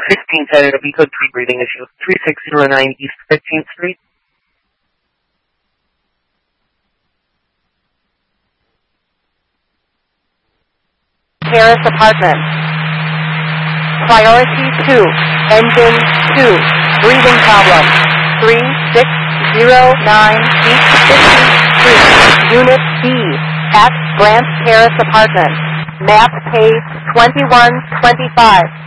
1610 at Code 3 breathing issue. 3609 East 15th Street. Terrace Apartment. Priority 2. Engine 2. Breathing problem. 3609 East 15th Street. Unit B. At Branch Terrace Apartment. Map page 2125.